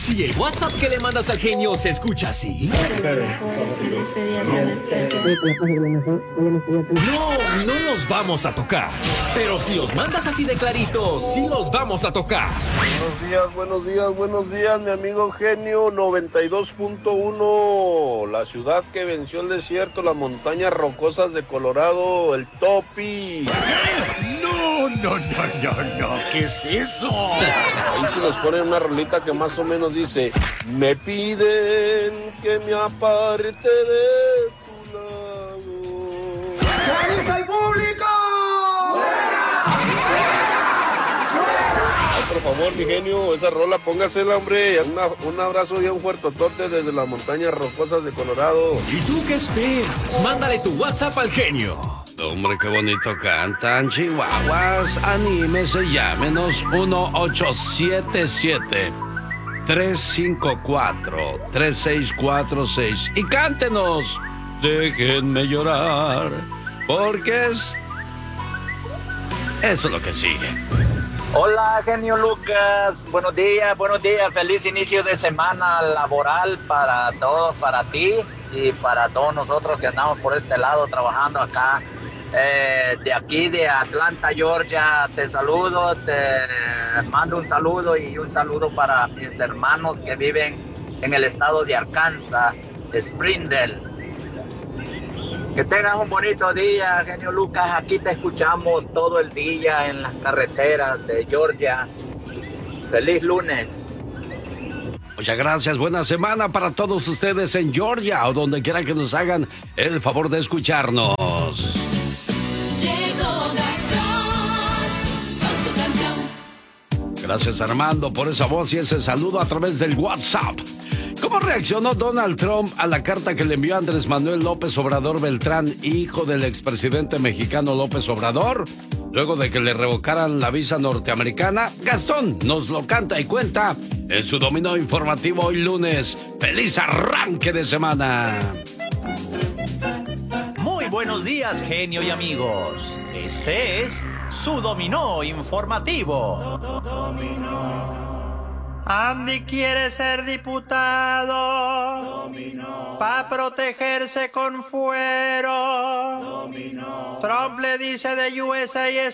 Si el WhatsApp que le mandas al genio se escucha así. No los vamos a tocar. Pero si los mandas así de claritos, sí los vamos a tocar. Buenos días, mi amigo genio 92.1. La ciudad que venció el desierto, las montañas rocosas de Colorado, el Topi. No, ¿qué es eso? Ahí se nos pone una rolita que más o menos dice: me piden que me aparte de tu lado. ¿Qué dice el público? Ay, por favor, mi genio, esa rola, póngasela, hombre. Un abrazo y un fuertotote desde las montañas rocosas de Colorado. ¿Y tú qué esperas? Mándale tu WhatsApp al genio. Hombre, qué bonito cantan, chihuahuas. Anímese, llámenos 1877-354-3646 y cántenos. Déjenme llorar, porque eso es lo que sigue. Hola, genio Lucas. Buenos días. Feliz inicio de semana laboral para todos, para ti y para todos nosotros que andamos por este lado trabajando acá. De aquí de Atlanta, Georgia, te saludo, te mando un saludo y un saludo para mis hermanos que viven en el estado de Arkansas, Springdale. Que tengan un bonito día, genio Lucas. Aquí te escuchamos todo el día en las carreteras de Georgia. Feliz lunes. Muchas gracias, buena semana para todos ustedes en Georgia o donde quiera que nos hagan el favor de escucharnos. Gracias, Armando, por esa voz y ese saludo a través del WhatsApp. ¿Cómo reaccionó Donald Trump a la carta que le envió Andrés Manuel López Obrador Beltrán, hijo del expresidente mexicano López Obrador? Luego de que le revocaran la visa norteamericana, Gastón nos lo canta y cuenta en su dominó informativo hoy lunes. ¡Feliz arranque de semana! Muy buenos días, genio y amigos. Este es su dominó informativo. Andy quiere ser diputado para protegerse con fuero. Trump le dice de USA